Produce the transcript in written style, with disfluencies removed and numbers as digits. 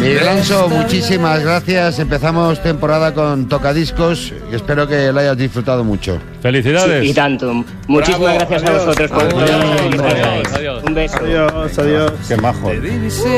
Miguel Anso, muchísimas gracias. Empezamos temporada con Tocadiscos y espero que lo hayas disfrutado mucho. Felicidades. Sí, y tanto. Muchísimas gracias a vosotros por todo. Adiós. Un beso. Adiós. Qué majo.